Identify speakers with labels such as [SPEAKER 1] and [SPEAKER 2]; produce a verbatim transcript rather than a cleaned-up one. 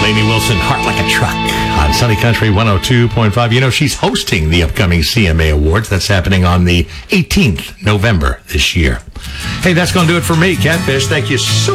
[SPEAKER 1] Lainey Wilson, Heart Like a Truck on Sunny Country one oh two point five. You know, she's hosting the upcoming C M A Awards. That's happening on the eighteenth of November this year. Hey, that's going to do it for me, Catfish. Thank you so